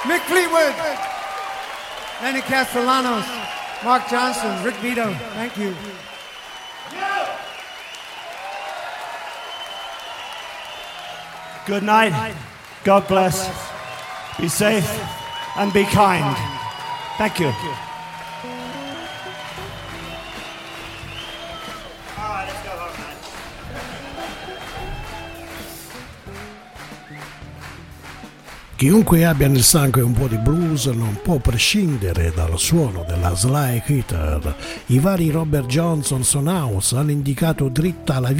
Mick Fleetwood, Lenny Castellanos, Mark Johnson, Rick Vito, thank you. Good night. God bless. Be safe and be kind. Thank you. Chiunque abbia nel sangue un po' di blues non può prescindere dal suono della slide guitar. I vari Robert Johnson House hanno indicato dritta la